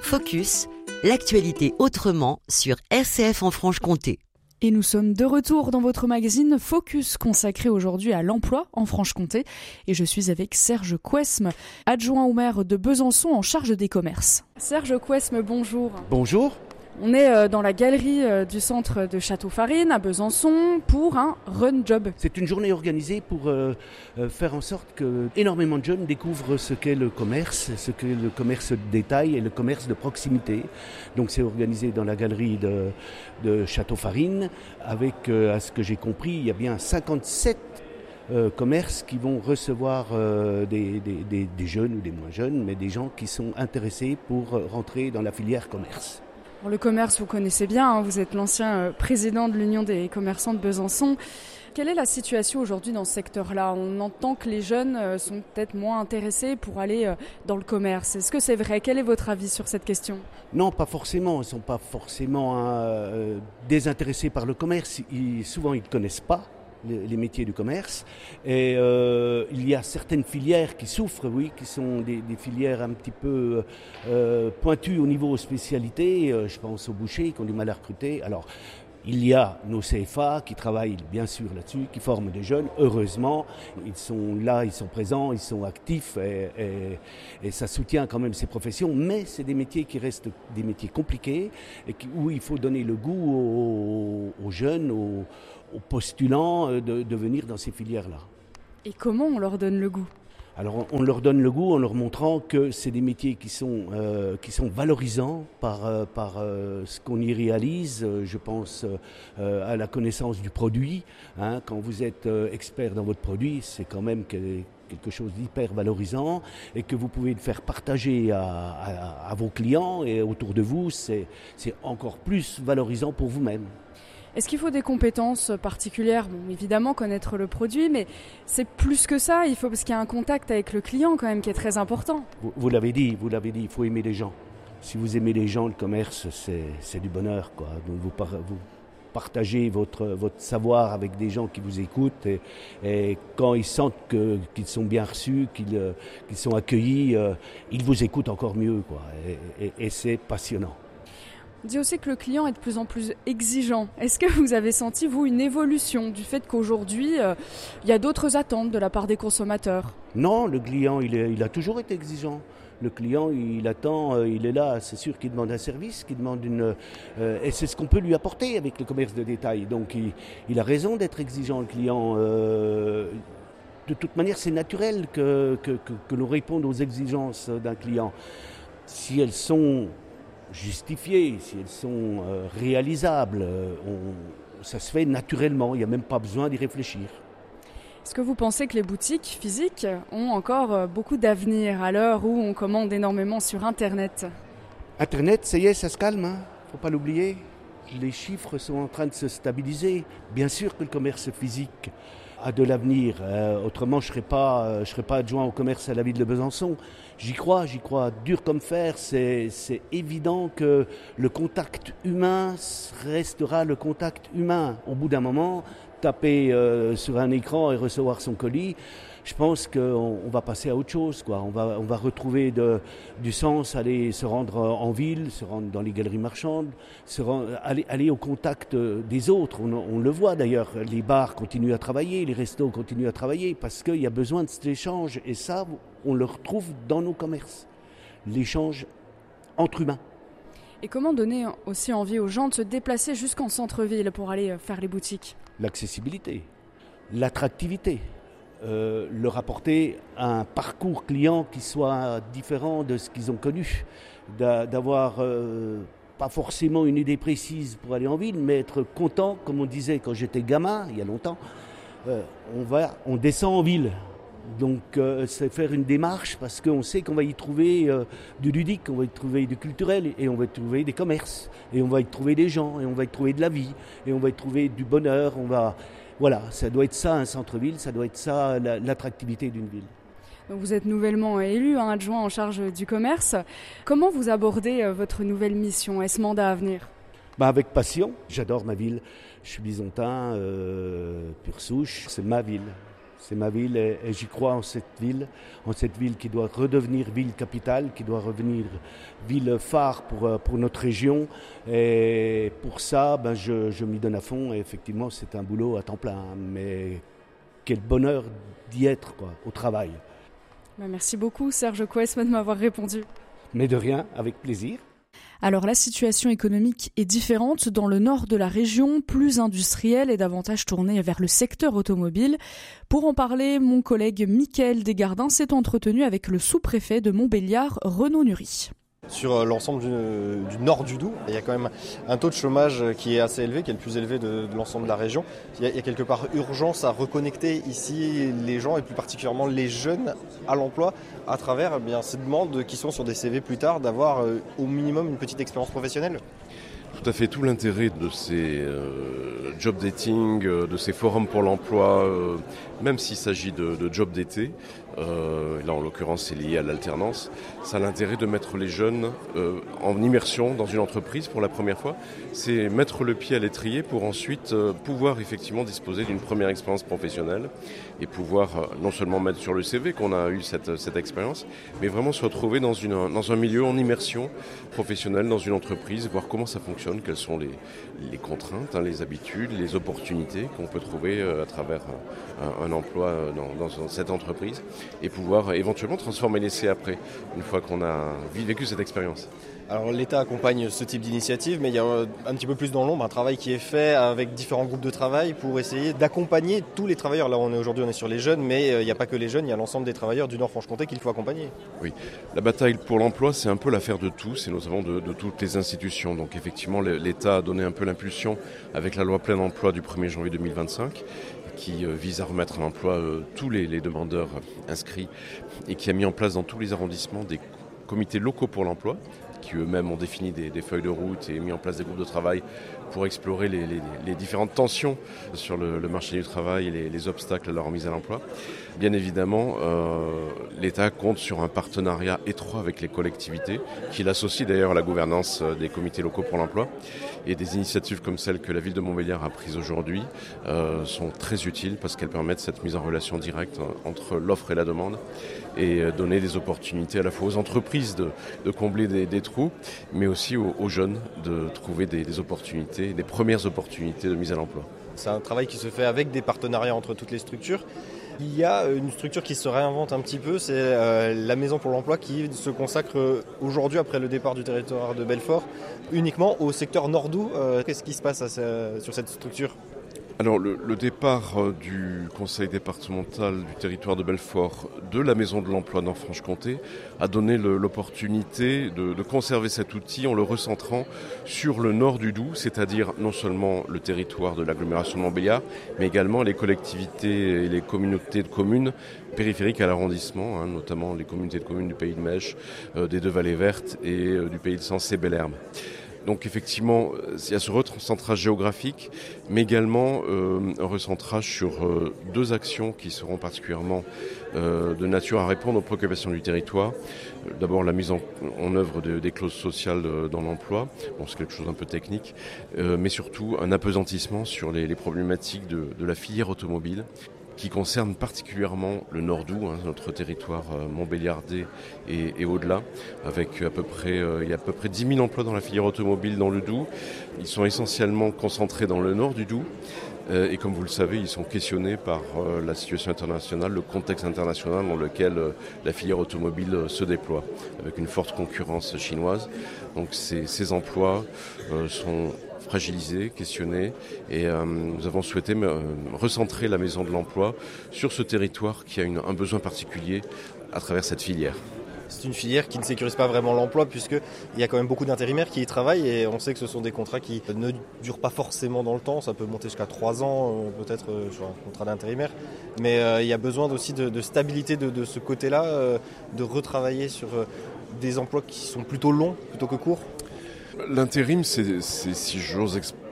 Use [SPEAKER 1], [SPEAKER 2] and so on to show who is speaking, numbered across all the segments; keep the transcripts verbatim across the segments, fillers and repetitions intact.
[SPEAKER 1] Focus, l'actualité autrement sur R C F en Franche-Comté.
[SPEAKER 2] Et nous sommes de retour dans votre magazine Focus, consacré aujourd'hui à l'emploi en Franche-Comté. Et je suis avec Serge Couesme, adjoint au maire de Besançon en charge des commerces. Serge Couesme, bonjour.
[SPEAKER 3] Bonjour.
[SPEAKER 2] On est dans la galerie du centre de Château-Farine à Besançon pour un Run Job.
[SPEAKER 3] C'est une journée organisée pour euh, faire en sorte que énormément de jeunes découvrent ce qu'est le commerce, ce qu'est le commerce de détail et le commerce de proximité. Donc c'est organisé dans la galerie de, de Château-Farine avec, euh, à ce que j'ai compris, il y a bien cinquante-sept euh, commerces qui vont recevoir euh, des, des, des, des jeunes ou des moins jeunes, mais des gens qui sont intéressés pour rentrer dans la filière commerce.
[SPEAKER 2] Le commerce, vous connaissez bien, hein, vous êtes l'ancien président de l'Union des commerçants de Besançon. Quelle est la situation aujourd'hui dans ce secteur-là ? On entend que les jeunes sont peut-être moins intéressés pour aller dans le commerce. Est-ce que c'est vrai ? Quel est votre avis sur cette question ?
[SPEAKER 3] Non, pas forcément. Ils ne sont pas forcément euh, désintéressés par le commerce. Ils, souvent, ils ne connaissent pas les métiers du commerce. Et euh, il y a certaines filières qui souffrent, oui, qui sont des, des filières un petit peu euh, pointues au niveau spécialité. Euh, je pense aux bouchers qui ont du mal à recruter. Alors, il y a nos C F A qui travaillent bien sûr là-dessus, qui forment des jeunes. Heureusement, ils sont là, ils sont présents, ils sont actifs et, et, et ça soutient quand même ces professions. Mais c'est des métiers qui restent des métiers compliqués et qui, où il faut donner le goût aux, aux jeunes, aux, aux postulants de, de venir dans ces filières-là.
[SPEAKER 2] Et comment on leur donne le goût ?
[SPEAKER 3] Alors on leur donne le goût en leur montrant que c'est des métiers qui sont, euh, qui sont valorisants par, euh, par euh, ce qu'on y réalise. Je pense euh, à la connaissance du produit. Hein. Quand vous êtes euh, expert dans votre produit, c'est quand même que, quelque chose d'hyper valorisant et que vous pouvez le faire partager à, à, à vos clients et autour de vous, c'est, c'est encore plus valorisant pour vous-même.
[SPEAKER 2] Est-ce qu'il faut des compétences particulières ? Bon, évidemment, connaître le produit, mais c'est plus que ça. Il faut, parce qu'il y a un contact avec le client quand même qui est très important.
[SPEAKER 3] Vous, vous l'avez dit, vous l'avez dit, il faut aimer les gens. Si vous aimez les gens, le commerce, c'est, c'est du bonheur, quoi. Donc vous, par, vous partagez votre, votre savoir avec des gens qui vous écoutent et, et quand ils sentent que, qu'ils sont bien reçus, qu'ils, qu'ils sont accueillis, euh, ils vous écoutent encore mieux, quoi. Et, et, et c'est passionnant.
[SPEAKER 2] On dit aussi que le client est de plus en plus exigeant. Est-ce que vous avez senti, vous, une évolution du fait qu'aujourd'hui, il euh, y a d'autres attentes de la part des consommateurs ?
[SPEAKER 3] Non, le client, il, est, il a toujours été exigeant. Le client, il attend, euh, il est là, c'est sûr qu'il demande un service, qu'il demande une... Euh, et c'est ce qu'on peut lui apporter avec le commerce de détail. Donc, il, il a raison d'être exigeant, le client. Euh, de toute manière, c'est naturel que, que, que, que l'on réponde aux exigences d'un client. Si elles sont justifiées, si elles sont euh, réalisables, euh, on, ça se fait naturellement, il n'y a même pas besoin d'y réfléchir.
[SPEAKER 2] Est-ce que vous pensez que les boutiques physiques ont encore beaucoup d'avenir à l'heure où on commande énormément sur Internet ?
[SPEAKER 3] Internet, ça y est, ça se calme, hein, faut pas l'oublier. Les chiffres sont en train de se stabiliser. Bien sûr que le commerce physique a de l'avenir. Euh, autrement, je ne serais pas, euh, je serais pas adjoint au commerce à la ville de Besançon. J'y crois, j'y crois dur comme fer. C'est, c'est évident que le contact humain restera le contact humain. Au bout d'un moment, taper euh, sur un écran et recevoir son colis, je pense qu'on on va passer à autre chose, quoi. On va, on va retrouver de, du sens, aller se rendre en ville, se rendre dans les galeries marchandes, se rendre, aller, aller au contact des autres. On, on le voit d'ailleurs, les bars continuent à travailler, les restos continuent à travailler parce qu'il y a besoin de cet échange. Et ça, on le retrouve dans nos commerces, l'échange entre humains.
[SPEAKER 2] Et comment donner aussi envie aux gens de se déplacer jusqu'en centre-ville pour aller faire les boutiques ?
[SPEAKER 3] L'accessibilité, l'attractivité. Euh, leur apporter un parcours client qui soit différent de ce qu'ils ont connu, d'a, d'avoir euh, pas forcément une idée précise pour aller en ville, mais être content, comme on disait quand j'étais gamin, il y a longtemps, euh, on, va, on descend en ville. Donc euh, c'est faire une démarche parce qu'on sait qu'on va y trouver euh, du ludique, on va y trouver du culturel et on va y trouver des commerces et on va y trouver des gens et on va y trouver de la vie et on va y trouver du bonheur, on va... Voilà, ça doit être ça un centre-ville, ça doit être ça la, l'attractivité d'une ville.
[SPEAKER 2] Donc vous êtes nouvellement élu, hein, adjoint en charge du commerce. Comment vous abordez euh, votre nouvelle mission et ce mandat à venir ?
[SPEAKER 3] Bah avec passion, j'adore ma ville. Je suis bisontin, euh, pure souche, c'est ma ville. C'est ma ville et, et j'y crois en cette ville, en cette ville qui doit redevenir ville capitale, qui doit revenir ville phare pour, pour notre région. Et pour ça, ben je, je m'y donne à fond et effectivement c'est un boulot à temps plein. Mais quel bonheur d'y être quoi, au travail.
[SPEAKER 2] Merci beaucoup Serge Quaesman de m'avoir répondu.
[SPEAKER 3] Mais de rien, avec plaisir.
[SPEAKER 2] Alors la situation économique est différente dans le nord de la région, plus industrielle et davantage tournée vers le secteur automobile. Pour en parler, mon collègue Mickaël Desgardins s'est entretenu avec le sous-préfet de Montbéliard, Renaud Nury.
[SPEAKER 4] Sur l'ensemble du, du nord du Doubs, il y a quand même un taux de chômage qui est assez élevé, qui est le plus élevé de, de l'ensemble de la région. Il y, a, il y a quelque part urgence à reconnecter ici les gens et plus particulièrement les jeunes à l'emploi à travers eh bien, ces demandes qui sont sur des C V plus tard d'avoir euh, au minimum une petite expérience professionnelle.
[SPEAKER 5] Tout à fait, tout l'intérêt de ces euh, job dating, euh, de ces forums pour l'emploi, euh, même s'il s'agit de, de job d'été, euh, là en l'occurrence c'est lié à l'alternance, ça a l'intérêt de mettre les jeunes euh, en immersion dans une entreprise pour la première fois. C'est mettre le pied à l'étrier pour ensuite euh, pouvoir effectivement disposer d'une première expérience professionnelle et pouvoir euh, non seulement mettre sur le C V qu'on a eu cette, cette expérience, mais vraiment se retrouver dans, une, dans un milieu en immersion professionnelle, dans une entreprise, voir comment ça fonctionne. Quelles sont les, les contraintes, hein, les habitudes, les opportunités qu'on peut trouver euh, à travers un, un emploi dans, dans cette entreprise et pouvoir éventuellement transformer l'essai après, une fois qu'on a vécu cette expérience.
[SPEAKER 4] Alors l'État accompagne ce type d'initiative, mais il y a un petit peu plus dans l'ombre un travail qui est fait avec différents groupes de travail pour essayer d'accompagner tous les travailleurs. Là on est aujourd'hui on est sur les jeunes, mais il n'y a pas que les jeunes, il y a l'ensemble des travailleurs du Nord-Franche-Comté qu'il faut accompagner.
[SPEAKER 5] Oui, la bataille pour l'emploi c'est un peu l'affaire de tous et notamment de, de toutes les institutions. Donc effectivement l'État a donné un peu l'impulsion avec la loi plein emploi du premier janvier deux mille vingt-cinq qui vise à remettre à l'emploi tous les, les demandeurs inscrits et qui a mis en place dans tous les arrondissements des comités locaux pour l'emploi qui eux-mêmes ont défini des, des feuilles de route et mis en place des groupes de travail pour explorer les, les, les différentes tensions sur le, le marché du travail et les, les obstacles à leur remise à l'emploi. Bien évidemment, euh, l'État compte sur un partenariat étroit avec les collectivités, qui l'associe d'ailleurs à la gouvernance des comités locaux pour l'emploi. Et des initiatives comme celle que la ville de Montbéliard a prise aujourd'hui euh, sont très utiles parce qu'elles permettent cette mise en relation directe entre l'offre et la demande et donner des opportunités à la fois aux entreprises de, de combler des, des trous, mais aussi aux, aux jeunes de trouver des, des opportunités, des premières opportunités de mise à l'emploi.
[SPEAKER 4] C'est un travail qui se fait avec des partenariats entre toutes les structures. Il y a une structure qui se réinvente un petit peu, c'est euh, la Maison pour l'Emploi qui se consacre aujourd'hui, après le départ du territoire de Belfort, uniquement au secteur Nord-Doubs. Euh, qu'est-ce qui se passe à ce, sur cette structure ?
[SPEAKER 5] Alors le, le départ du conseil départemental du territoire de Belfort de la Maison de l'Emploi Nord-Franche-Comté a donné le, l'opportunité de, de conserver cet outil en le recentrant sur le nord du Doubs, c'est-à-dire non seulement le territoire de l'agglomération de Montbéliard, mais également les collectivités et les communautés de communes périphériques à l'arrondissement, hein, notamment les communautés de communes du Pays de Mèche, euh, des Deux Vallées Vertes et euh, du Pays de Sensé-Belherbe. Donc effectivement, il y a ce recentrage géographique, mais également euh, un recentrage sur euh, deux actions qui seront particulièrement euh, de nature à répondre aux préoccupations du territoire. D'abord la mise en, en œuvre de, des clauses sociales de, dans l'emploi, bon, c'est quelque chose d'un peu technique, euh, mais surtout un apesantissement sur les, les problématiques de, de la filière automobile, qui concerne particulièrement le Nord-Doubs, hein, notre territoire euh, montbéliardais et, et au-delà, avec à peu près, euh, il y a à peu près dix mille emplois dans la filière automobile dans le Doubs. Ils sont essentiellement concentrés dans le nord du Doubs. Euh, et comme vous le savez, ils sont questionnés par euh, la situation internationale, le contexte international dans lequel euh, la filière automobile euh, se déploie, avec une forte concurrence chinoise. Donc ces, ces emplois euh, sont fragilisés, questionnés, et euh, nous avons souhaité euh, recentrer la Maison de l'Emploi sur ce territoire qui a une, un besoin particulier à travers cette filière.
[SPEAKER 4] C'est une filière qui ne sécurise pas vraiment l'emploi puisqu'il y a quand même beaucoup d'intérimaires qui y travaillent et on sait que ce sont des contrats qui ne durent pas forcément dans le temps, ça peut monter jusqu'à trois ans peut-être sur un contrat d'intérimaire, mais euh, il y a besoin aussi de, de stabilité de, de ce côté-là, euh, de retravailler sur euh, des emplois qui sont plutôt longs plutôt que courts.
[SPEAKER 5] L'intérim, c'est, c'est si j'ose expliquer,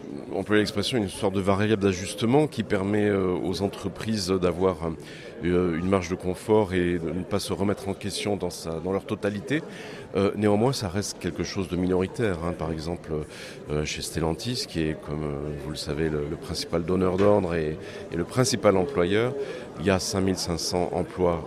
[SPEAKER 5] employer l'expression, une sorte de variable d'ajustement qui permet aux entreprises d'avoir une marge de confort et de ne pas se remettre en question dans, sa, dans leur totalité. Euh, néanmoins, ça reste quelque chose de minoritaire. Hein. Par exemple, euh, chez Stellantis, qui est, comme euh, vous le savez, le, le principal donneur d'ordre et, et le principal employeur, il y a cinq mille cinq cents emplois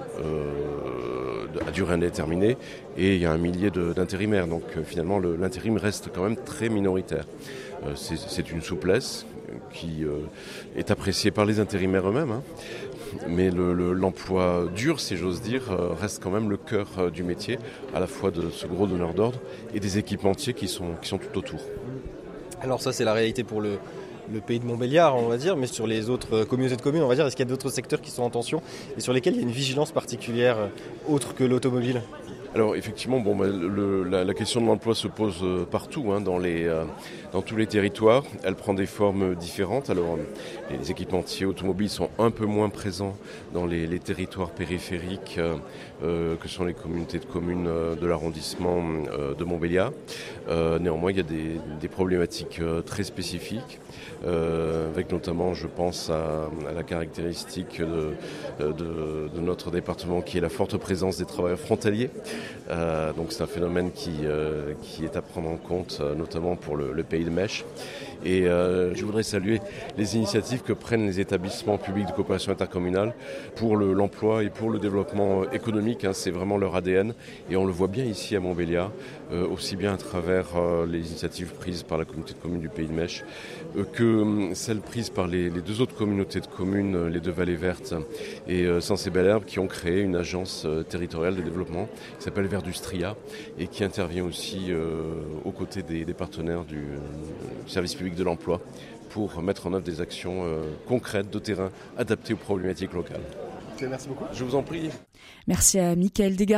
[SPEAKER 5] euh, à durée indéterminée et il y a un millier de, d'intérimaires. Donc euh, finalement, le, l'intérim reste quand même très minoritaire. Euh, c'est, c'est une souplesse qui euh, est appréciée par les intérimaires eux-mêmes. Hein. Mais le, le, l'emploi dur, si j'ose dire, reste quand même le cœur du métier, à la fois de ce gros donneur d'ordre et des équipementiers qui sont, qui sont tout autour.
[SPEAKER 4] Alors ça, c'est la réalité pour le, le pays de Montbéliard, on va dire, mais sur les autres communautés de communes, on va dire, est-ce qu'il y a d'autres secteurs qui sont en tension et sur lesquels il y a une vigilance particulière autre que l'automobile ?
[SPEAKER 5] Alors effectivement, bon, bah, le, la, la question de l'emploi se pose euh, partout, hein, dans, les, euh, dans tous les territoires. Elle prend des formes différentes. Alors les équipementiers automobiles sont un peu moins présents dans les, les territoires périphériques euh, euh, que sont les communautés de communes euh, de l'arrondissement euh, de Montbéliard. Euh, néanmoins, il y a des, des problématiques euh, très spécifiques, euh, avec notamment, je pense, à, à la caractéristique de, de, de notre département qui est la forte présence des travailleurs frontaliers. Euh, donc c'est un phénomène qui, euh, qui est à prendre en compte, euh, notamment pour le, le pays de Mèche. Et euh, je voudrais saluer les initiatives que prennent les établissements publics de coopération intercommunale pour le, l'emploi et pour le développement économique. Hein, c'est vraiment leur A D N et on le voit bien ici à Montbéliard, euh, aussi bien à travers euh, les initiatives prises par la communauté de communes du pays de Mèche euh, que euh, celles prises par les, les deux autres communautés de communes, euh, les deux Vallées Vertes et euh, Sens-et-Bel-Herbe, qui ont créé une agence euh, territoriale de développement qui s'appelle Verdustria et qui intervient aussi euh, aux côtés des, des partenaires du, euh, du service public de l'emploi pour mettre en œuvre des actions euh, concrètes de terrain adaptées aux problématiques locales.
[SPEAKER 4] Merci beaucoup.
[SPEAKER 5] Je vous en prie.
[SPEAKER 2] Merci à Mickaël Desgareaux.